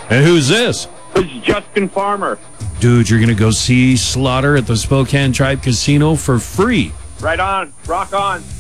And who's this? It's Justin Farmer. Dude, you're going to go see Slaughter at the Spokane Tribe Casino for free. Right on. Rock on.